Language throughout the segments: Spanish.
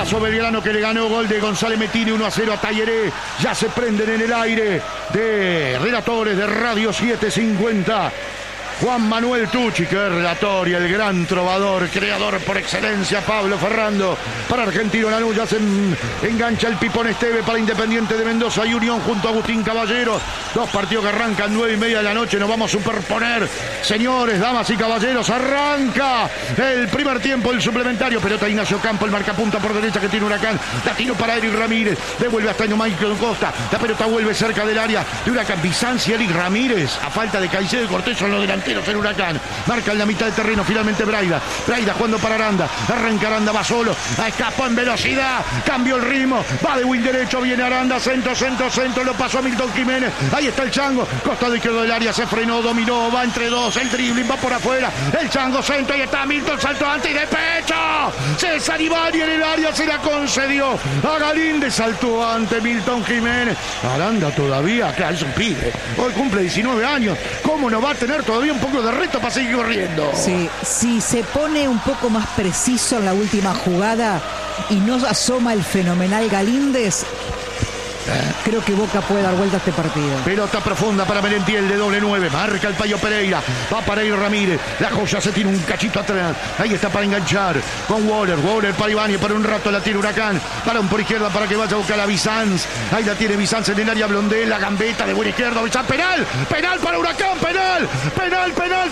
pasó Belgrano, que le ganó. Gol de González Metini, 1-0 a Talleré. Ya se prenden en el aire de relatores de Radio 750. Juan Manuel Tucci, que es relator, y el gran trovador, creador por excelencia, Pablo Ferrando. Para Argentino Lanús ya se engancha el Pipón Esteve para Independiente de Mendoza y Unión junto a Agustín Caballeros. Dos partidos que arrancan 9:30 de la noche. Nos vamos a superponer, señores, damas y caballeros. Arranca el primer tiempo, el suplementario. Pelota Ignacio Campo, el marcapunta por derecha que tiene Huracán. La tiro para Eric Ramírez. Devuelve hasta Michael Costa. La pelota vuelve cerca del área de Huracán. Bizancio y Eric Ramírez. A falta de Caicedo y Cortés son los delanteros en Huracán. Marca en la mitad del terreno finalmente Braida jugando para Aranda. Arranca Aranda, va solo, escapó en velocidad, cambió el ritmo, va de wing derecho, viene Aranda, centro, lo pasó a Milton Jiménez. Ahí está el Chango, costado izquierdo del área, se frenó, dominó, va entre dos, el dribbling va por afuera, el Chango centro, ahí está Milton, saltó antes y de pecho. César Ibáñez en el área se la concedió a Galíndez, saltó ante Milton Jiménez. Aranda todavía, claro, es un pibe, hoy cumple 19 años, ¿cómo no va a tener todavía un poco de reto para seguir corriendo? Sí, si se pone un poco más preciso en la última jugada y no asoma el fenomenal Galíndez, creo que Boca puede dar vuelta a este partido. Pelota profunda para Merentiel de doble 9. Marca el Payo Pereira. Va para ir Ramírez. La joya se tiene un cachito atrás. Ahí está para enganchar con Waller. Waller para Ibáñez. Para un rato la tiene Huracán. Balón por izquierda para que vaya a buscar a Bizanz. Ahí la tiene Bizanz en el área. Blondel. La gambeta de buena izquierda. Bizanz. Penal. Penal para Huracán. Penal. Penal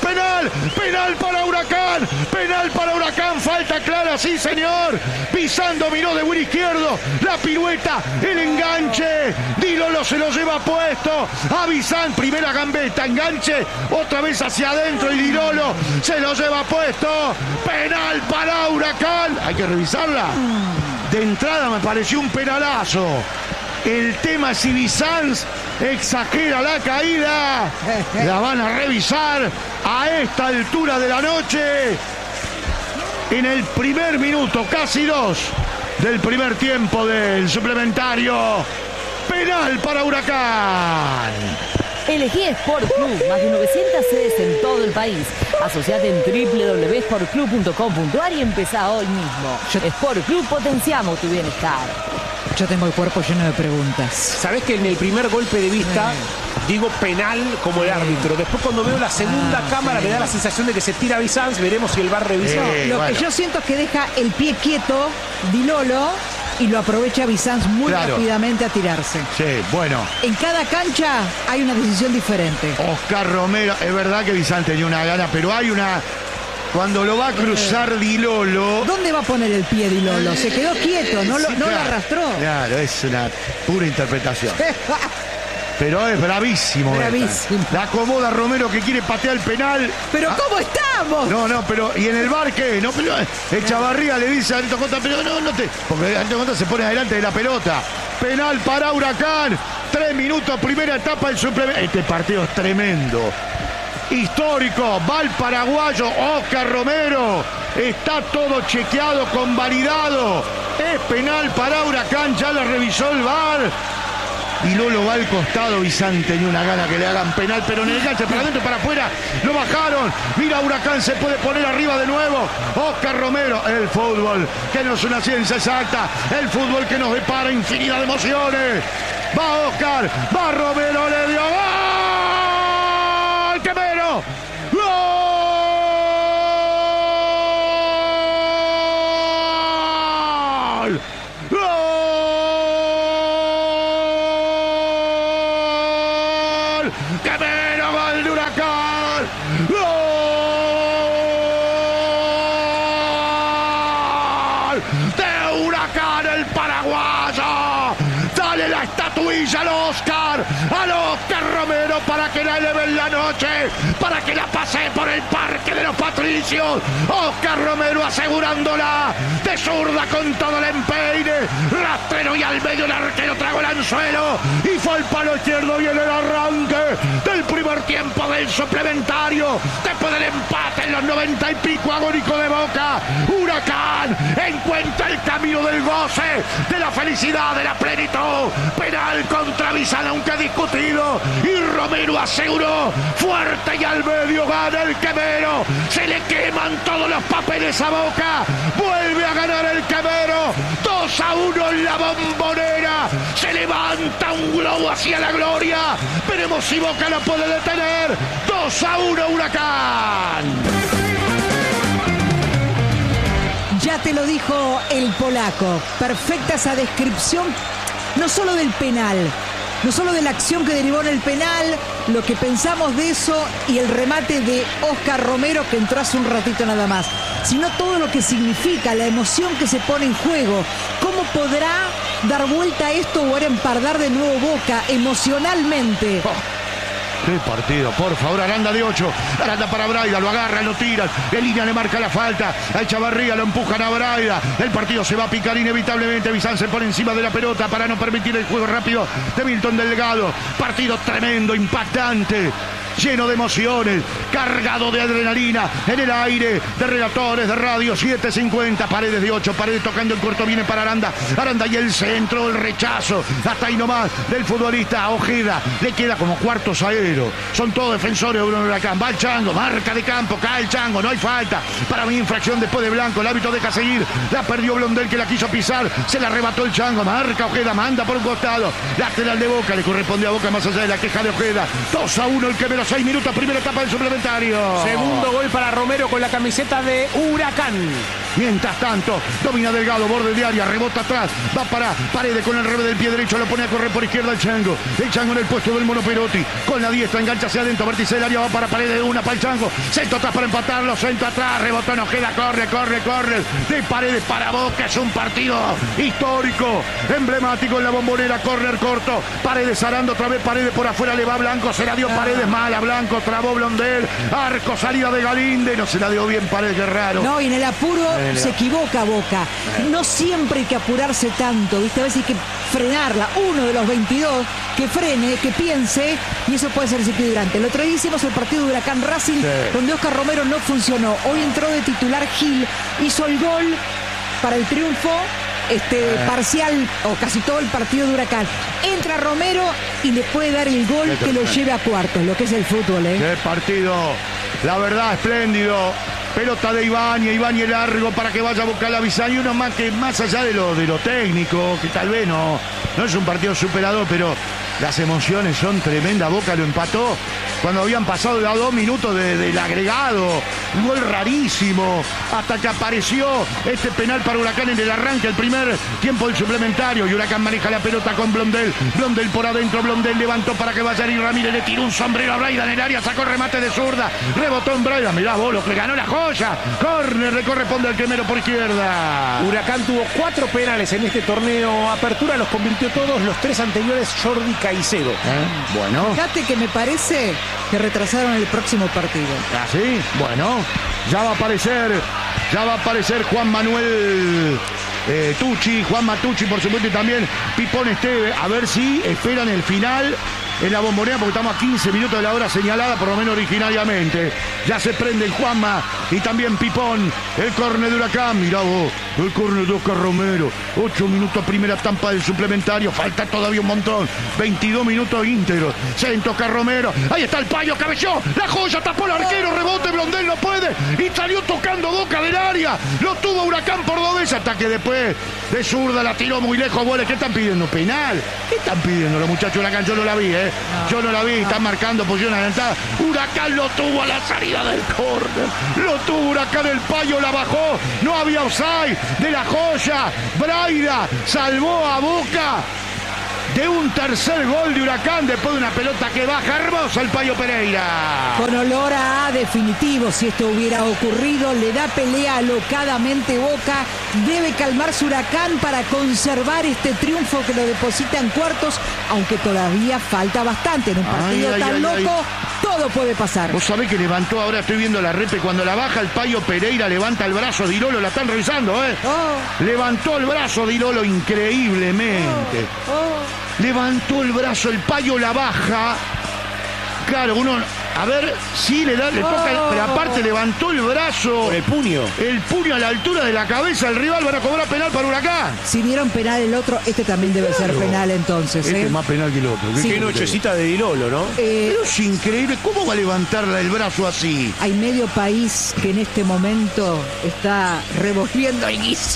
para Huracán. Penal para Huracán. Falta clara. Sí, señor. Bizanz dominó de buen izquierdo. La pirueta. El enganche. Di Lolo se lo lleva puesto. Avisan, primera gambeta, enganche, otra vez hacia adentro y Di Lolo se lo lleva puesto. Penal para Huracán. Hay que revisarla. De entrada me pareció un penalazo. El tema es si Bizanz exagera la caída. La van a revisar a esta altura de la noche. En el primer minuto, casi 2 del primer tiempo del suplementario. Penal para Huracán. Elegí Sport Club, más de 900 sedes en todo el país. Asociate en www.sportclub.com.ar y empezá hoy mismo. Sport Club, potenciamos tu bienestar. Yo tengo el cuerpo lleno de preguntas. ¿Sabés que en el primer golpe de vista digo penal como el árbitro? Después cuando veo la segunda cámara me da la sensación de que se tira Bizanz. Veremos si el VAR revisa. Lo que yo siento es que deja el pie quieto Di Lolo y lo aprovecha Bizanz muy rápidamente a tirarse. Sí, bueno. En cada cancha hay una decisión diferente. Oscar Romero, es verdad que Bizanz tenía una gana, pero hay una... Cuando lo va a cruzar Di Lolo... ¿Dónde va a poner el pie Di Lolo? Se quedó quieto, no lo arrastró. Claro, es una pura interpretación. Pero es bravísimo. Bravísimo. La acomoda Romero que quiere patear el penal. ¿Pero cómo estamos? No, pero ¿y en el VAR qué? No, pero el Chavarría le dice a Anito Conta, pero no te... Porque Anito Conta se pone adelante de la pelota. Penal para Huracán. 3 minutos, primera etapa del suplemento. Este partido es tremendo. Histórico, va el paraguayo Oscar Romero. Está todo chequeado, convalidado. Es penal para Huracán, ya la revisó el VAR. Y Lolo va al costado, Bizanz tenía una gana que le hagan penal, pero en el enganche para adentro y para afuera lo bajaron. Mira, Huracán se puede poner arriba de nuevo. Oscar Romero, el fútbol que no es una ciencia exacta, el fútbol que nos depara infinidad de emociones. Va Oscar, va Romero, le dio gol. ¡Quemero! ¡Gol! ¡Gol! ¡Quemero, gol de Huracán! ¡Gol! ¡De Huracán, el paraguayo! ¡Dale la estatuilla al Oscar Romero para que la eleve en la noche! ¡Para que la pase por el Parque de los Patricios! Oscar Romero asegurándola de zurda con todo el empeine. Rastrero y al medio el arquero tragó el anzuelo y fue al palo izquierdo. Viene el arranque del primer tiempo del suplementario. Después del empate en los 90 y pico agónico de Boca, Huracán encuentra el camino del goce, de la felicidad, de la plenitud. Penal contra Bizanz, aunque discutido, y Romero aseguró fuerte y al medio gana el Quemero. Se le queman todos los papeles a Boca. Vuelve a ganar el Quemero. 2 2-1 en la Bombonera. Se levanta un globo hacia la gloria. Veremos si Boca lo puede detener. 2-1 Huracán. Ya te lo dijo el polaco. Perfecta esa descripción, no solo del penal, no solo de la acción que derivó en el penal, lo que pensamos de eso y el remate de Oscar Romero, que entró hace un ratito nada más, sino todo lo que significa, la emoción que se pone en juego. ¿Cómo podrá dar vuelta a esto o era empardar de nuevo Boca emocionalmente? ¡Qué partido! Por favor, Aranda de 8. Aranda para Braida, lo agarra, lo tira. En línea le marca la falta. A Echavarría lo empujan a Braida. El partido se va a picar inevitablemente. Bizán se pone encima de la pelota para no permitir el juego rápido de Milton Delgado. Partido tremendo, impactante. Lleno de emociones, cargado de adrenalina, en el aire, de relatores de Radio 750, Paredes de 8, Paredes tocando el corto, viene para Aranda, Aranda y el centro, el rechazo, hasta ahí nomás, del futbolista Ojeda, le queda como cuarto zaguero, son todos defensores de un Huracán, va el Chango, marca de campo, cae el Chango, no hay falta, para mí infracción después de Blanco, el árbitro deja seguir, la perdió Blondel que la quiso pisar, se la arrebató el Chango, marca Ojeda, manda por un costado, lateral de Boca, le corresponde a Boca más allá de la queja de Ojeda, 2-1 el que menos 6 minutos, primera etapa del suplementario. Segundo gol para Romero con la camiseta de Huracán. Mientras tanto, domina Delgado, borde de área, rebota atrás, va para Paredes con el revés del pie derecho, lo pone a correr por izquierda el Chango. El Chango en el puesto del Mono Perotti, con la diestra, engancha hacia adentro, vértice del área, va para Paredes de una para el Chango. Centro atrás para empatarlo, centro atrás, rebotó en Ojeda, corre. De Paredes para Boca, es un partido histórico, emblemático en la Bombonera, córner corto. Paredes arando otra vez, Paredes por afuera, le va a Blanco, se la dio Paredes mal a Blanco. Trabó Blondel, arco, salida de Galinde, no se la dio bien Paredes, qué raro. No, y en el apuro se equivoca Boca. No siempre hay que apurarse tanto, ¿viste? A veces hay que frenarla. Uno de los 22 que frene, que piense, y eso puede ser desequilibrante. El otro día hicimos el partido de Huracán Racing, donde Oscar Romero no funcionó. Hoy entró de titular Gil, hizo el gol para el triunfo. Parcial o casi todo el partido de Huracán. Entra Romero y le puede dar el gol que lo lleve a cuartos, lo que es el fútbol, Qué partido, la verdad, espléndido. Pelota de Ibáñez largo para que vaya a buscar la Bizán, y uno más que más allá de lo técnico, que tal vez no es un partido superador, pero las emociones son tremendas. Boca lo empató cuando habían pasado ya 2 minutos del agregado, un gol rarísimo, hasta que apareció este penal para Huracán en el arranque, el primer tiempo del suplementario, y Huracán maneja la pelota con Blondel por adentro, Blondel levantó para que vaya Ari Ramírez, le tiró un sombrero a Braida en el área, sacó remate de zurda, rebotó en Braida, mirá vos, lo que ganó la joya, córner, le corresponde al quemero por izquierda. Huracán tuvo 4 penales en este torneo apertura, los convirtió todos, los 3 anteriores Jordi Caicedo. Bueno. Fíjate que me parece que retrasaron el próximo partido. ¿Ah, sí? Bueno, ya va a aparecer Juan Manuel Tucci, Juan Matucci, por supuesto, y también Pipón Esteve, a ver si esperan el final en la Bombonera, porque estamos a 15 minutos de la hora señalada, por lo menos originariamente. Ya se prende el Juanma y también Pipón. El córner de Huracán, mirá vos, el córner de Oscar Romero. 8 minutos, primera etapa del suplementario, falta todavía un montón. 22 minutos íntegros. Centro Oscar Romero, ahí está el Payo, cabeceó, la joya, tapó el arquero, rebote, Blondel no puede, y salió tocando Boca del área. Lo tuvo Huracán por 2 veces, hasta que después de zurda la tiró muy lejos. ¿Qué están pidiendo? ¿Penal? ¿Qué están pidiendo los muchachos de Huracán? Yo no la vi, Yo no la vi, están marcando posición adelantada. Huracán lo tuvo a la salida del córner. Lo tuvo Huracán, el Payo la bajó. No había offside de la joya. Braida salvó a Boca de un tercer gol de Huracán después de una pelota que baja hermosa el Payo Pereira. Con olor a definitivo, si esto hubiera ocurrido, le da pelea alocadamente Boca. Debe calmarse Huracán para conservar este triunfo que lo deposita en cuartos, aunque todavía falta bastante. En un partido tan loco, todo puede pasar. Vos sabés que levantó, ahora estoy viendo la repe, cuando la baja el Payo Pereira, levanta el brazo de Irolo, la están revisando, Levantó el brazo de Irolo increíblemente. Levantó el brazo, el Payo la baja. Claro, uno, a ver, sí le toca, pero aparte levantó el brazo. Con el puño. El puño a la altura de la cabeza del rival, van a cobrar penal para Huracán. Si dieron penal el otro, este también debe ser penal entonces. Este es más penal que el otro. Sí. Qué nochecita de Dilolo, ¿no? Pero es increíble, ¿cómo va a levantarla el brazo así? Hay medio país que en este momento está revolviendo el guiso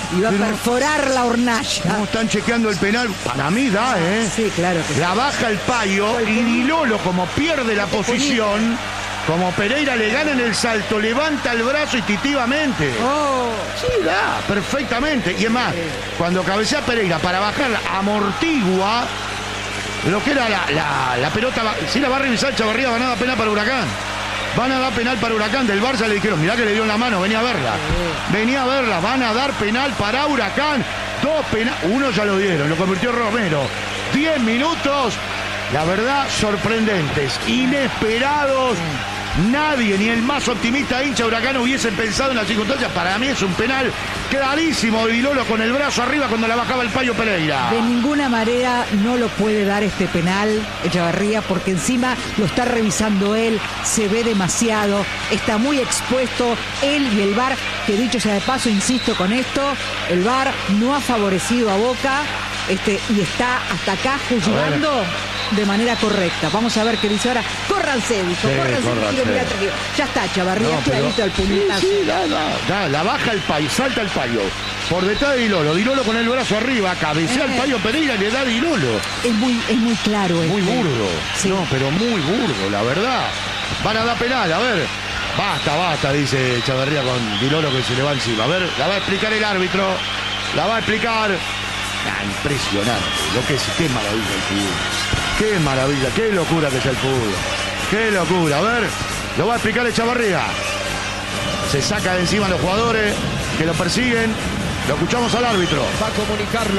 Y va a Pero- perforar la hornalla. ¿Cómo están chequeando el penal? Para mí da, ¿eh? Sí, claro que sí. La baja el Payo y Di Lolo, como pierde la posición, como Pereira le gana en el salto, levanta el brazo instintivamente. Oh, Sí, da, perfectamente. Y es más, cuando cabecea Pereira para bajarla, amortigua lo que era la pelota. Si la va a revisar Chavarría, van a dar penal para Huracán. Van a dar penal para Huracán. Del Barça le dijeron, mirá que le dio en la mano, venía a verla. Venía a verla, van a dar penal para Huracán. 2 penales, uno ya lo dieron, lo convirtió Romero. 10 minutos, la verdad, sorprendentes, inesperados. Nadie, ni el más optimista hincha de Huracán hubiese pensado en las circunstancias. Para mí es un penal clarísimo de Di Lolo con el brazo arriba cuando la bajaba el Payo Pereira. de ninguna manera no lo puede dar este penal Echevarría, porque encima lo está revisando él, se ve demasiado, está muy expuesto él y el VAR, que dicho sea de paso, insisto con esto, el VAR no ha favorecido a Boca y está hasta acá juzgando de manera correcta. Vamos a ver qué dice ahora. Córranse, dijo, Sí, córranse, córranse. quiero mirar tranquilo. Ya está, Echevarría, No, pero- clarito al puñetazo. Sí, da, la baja el Payo, salta el Payo. Por detrás de Di Lolo con el brazo arriba, cabecea el Payo Pereira y le da a Di Lolo. Es muy claro Muy este. burdo. Sí. No, pero muy burdo, la verdad. Van a dar penal, a ver. Basta, dice Chavarría con Di Lolo que se le va encima. A ver, la va a explicar el árbitro. La va a explicar. Impresionante. Lo que es, qué maravilla el fútbol. Qué maravilla, qué locura que es el fútbol. Qué locura. A ver, lo va a explicar el Chavarría. Se saca de encima a los jugadores que lo persiguen. Lo escuchamos al árbitro. Va a comunicarlo.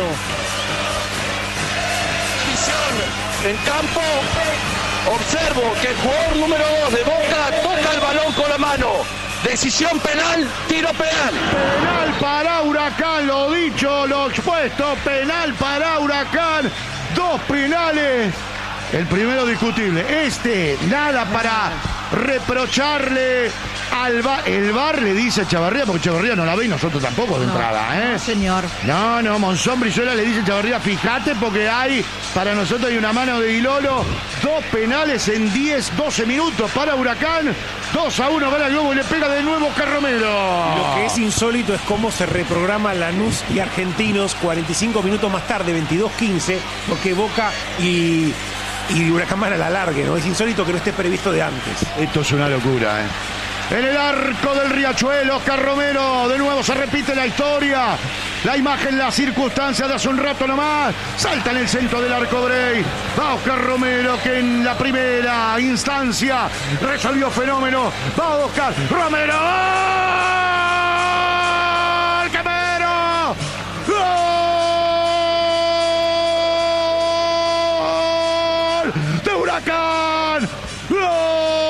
En campo, observo que el jugador número 2 de Boca toca el balón con la mano. Decisión penal, tiro penal. Penal para Huracán, lo dicho, lo expuesto, penal para Huracán, 2 penales, el primero discutible, nada para reprocharle al VAR, el VAR le dice a Chavarría, porque Chavarría no la ve y nosotros tampoco de entrada, ¿eh? No, señor. No, Monzón Brizuela le dice a Chavarría, fíjate porque para nosotros hay una mano de Di Lolo, 2 penales en 12 minutos para Huracán, 2-1 gana el Globo y le pega de nuevo Oscar Romero. Lo que es insólito es cómo se reprograma Lanús y Argentinos 45 minutos más tarde, 22:15, porque Boca y Huracán van a la larga, ¿no? Es insólito que no esté previsto de antes. Esto es una locura, ¿eh? En el arco del Riachuelo, Oscar Romero, de nuevo se repite la historia. La imagen, la circunstancia de hace un rato nomás. Salta en el centro del arco Bray. Va Oscar Romero, que en la primera instancia resolvió fenómeno. Va Oscar Romero. ¡Gol! ¡Quemero! ¡Gol! ¡De Huracán! ¡Gol!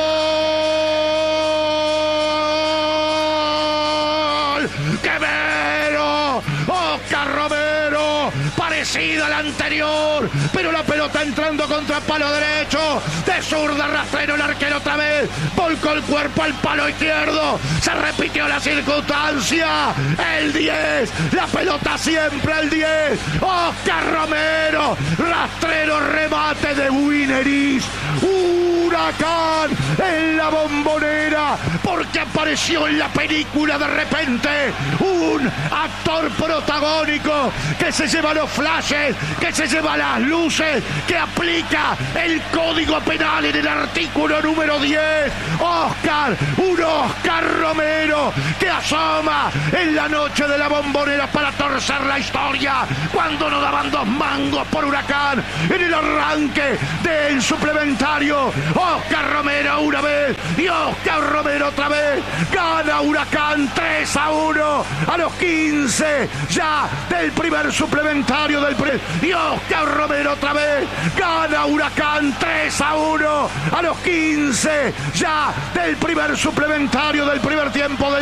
¡Quemero! ¡Oscar Romero! Parecido al anterior, pero la pelota entrando contra palo derecho. De zurda, rastrero el arquero otra vez. Volcó el cuerpo al palo izquierdo. Se repitió la circunstancia. El 10. La pelota siempre al 10. Oscar Romero. Rastrero, remate de Wineris. Huracán en la Bombonera, porque apareció en la película de repente un actor protagónico que se lleva los flashes, que se lleva las luces, que aplica el código penal en el artículo número 10. Un Oscar Romero que asoma en la noche de la Bombonera para torcer la historia cuando no daban 2 mangos por Huracán en el arranque del suplementario. Oscar Romero una vez y Oscar Romero otra vez. Gana Huracán 3-1 a los 15 ya del primer suplementario y Oscar Romero otra vez. Gana Huracán 3-1 a los 15 ya del primer suplementario del primer tiempo del